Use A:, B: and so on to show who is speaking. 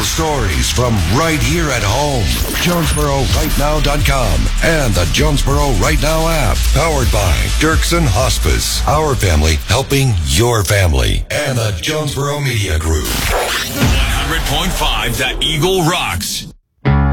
A: stories from right here at home. JonesboroRightNow.com and the Jonesboro Right Now app. Powered by Dirksen Hospice. Our family helping your family. And the Jonesboro Media Group.
B: 100.5 The Eagle rocks.